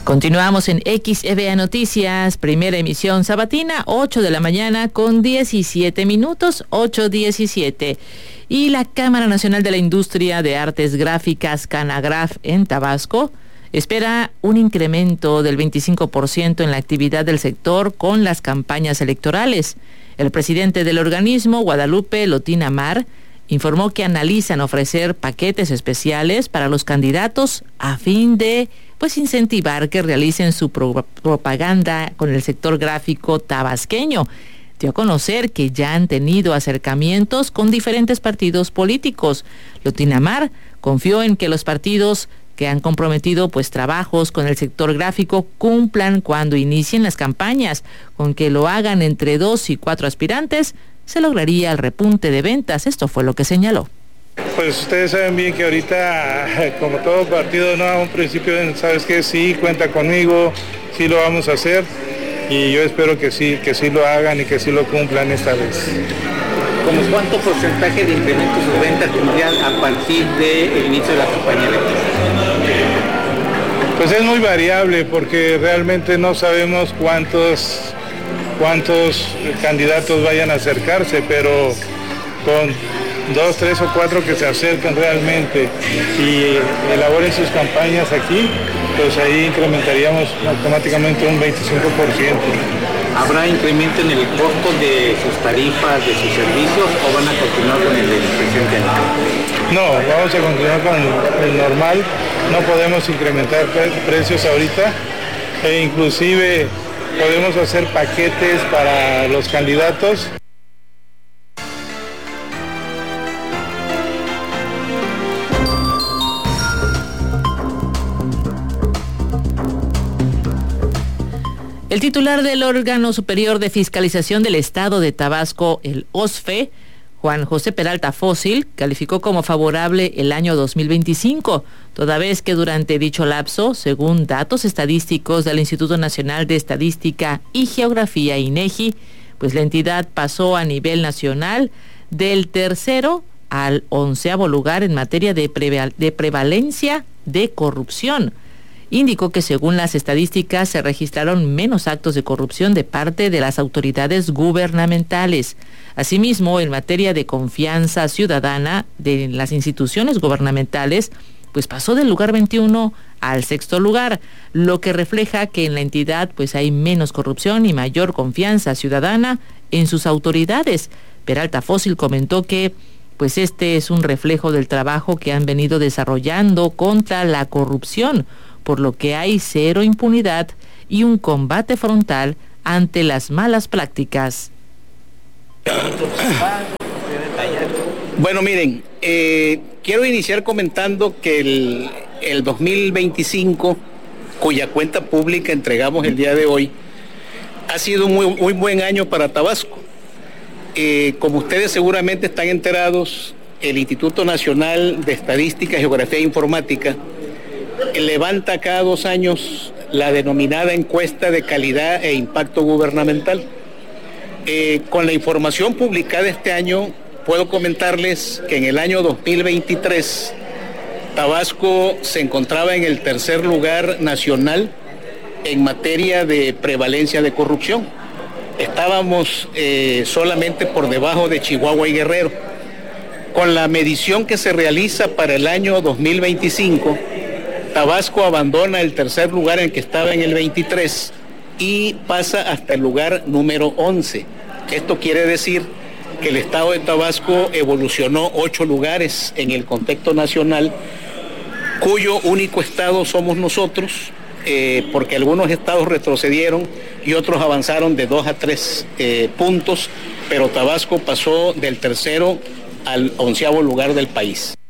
Continuamos en XEVA Noticias, primera emisión sabatina, 8 de la mañana con 17 minutos, 8:17. Y la Cámara Nacional de la Industria de Artes Gráficas, Canagraf, en Tabasco, espera un incremento del 25% en la actividad del sector con las campañas electorales. El presidente del organismo, Guadalupe Lotín Amar, informó que analizan ofrecer paquetes especiales para los candidatos a fin de incentivar que realicen su propaganda con el sector gráfico tabasqueño. Dio a conocer que ya han tenido acercamientos con diferentes partidos políticos. Lotín Amar confió en que los partidos que han comprometido trabajos con el sector gráfico cumplan cuando inicien las campañas. Con que lo hagan entre 2 y 4 aspirantes, se lograría el repunte de ventas. Esto fue lo que señaló. Pues ustedes saben bien que ahorita, como todo partido, a un principio, ¿sabes qué? Sí, cuenta conmigo, sí lo vamos a hacer, y yo espero que sí lo hagan y que sí lo cumplan esta vez. ¿Cómo cuánto porcentaje de incremento de ventas tendrían a partir del inicio de la campaña electoral? Pues es muy variable porque realmente no sabemos cuántos candidatos vayan a acercarse, pero con 2, 3 o 4 que se acerquen realmente y elaboren sus campañas aquí, pues ahí incrementaríamos automáticamente un 25%. ¿Habrá incremento en el costo de sus tarifas, de sus servicios, o van a continuar con el del presidente? No, vamos a continuar con el normal. No podemos incrementar precios ahorita, e inclusive podemos hacer paquetes para los candidatos. El titular del órgano superior de fiscalización del Estado de Tabasco, el OSFE, Juan José Peralta Fósil, calificó como favorable el año 2025, toda vez que durante dicho lapso, según datos estadísticos del Instituto Nacional de Estadística y Geografía, INEGI, la entidad pasó a nivel nacional del 3º al 11º lugar en materia de prevalencia de corrupción. Indicó que según las estadísticas se registraron menos actos de corrupción de parte de las autoridades gubernamentales. Asimismo, en materia de confianza ciudadana de las instituciones gubernamentales, pasó del lugar 21 al 6º lugar, lo que refleja que en la entidad hay menos corrupción y mayor confianza ciudadana en sus autoridades. Peralta Fósil comentó que este es un reflejo del trabajo que han venido desarrollando contra la corrupción, por lo que hay cero impunidad y un combate frontal ante las malas prácticas. Bueno, miren, quiero iniciar comentando que el 2025, cuya cuenta pública entregamos el día de hoy, ha sido un muy buen año para Tabasco. Como ustedes seguramente están enterados, el Instituto Nacional de Estadística, Geografía e Informática levanta cada 2 años la denominada encuesta de calidad e impacto gubernamental. Con la información publicada este año, puedo comentarles que en el año 2023, Tabasco se encontraba en el 3er lugar nacional en materia de prevalencia de corrupción. Estábamos solamente por debajo de Chihuahua y Guerrero. Con la medición que se realiza para el año 2025, Tabasco abandona el 3er lugar en el que estaba en el 23 y pasa hasta el lugar número 11. Esto quiere decir que el estado de Tabasco evolucionó 8 lugares en el contexto nacional, cuyo único estado somos nosotros, porque algunos estados retrocedieron y otros avanzaron de 2 a 3 puntos, pero Tabasco pasó del 3º al 11º lugar del país.